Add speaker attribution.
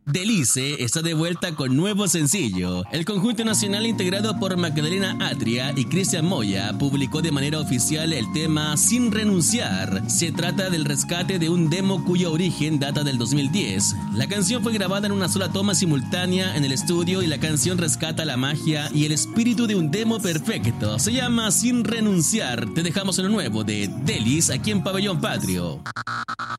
Speaker 1: Delice está de vuelta con nuevo sencillo. El conjunto nacional integrado por Magdalena Atria y Cristian Moya publicó de manera oficial el tema Sin Renunciar. Se trata del rescate de un demo cuyo origen data del 2010. La canción fue grabada en una sola toma simultánea en el estudio y la canción rescata la magia y el espíritu de un demo perfecto. Se llama Sin Renunciar. Te dejamos en lo nuevo de Delis aquí en Pabellón Patrio.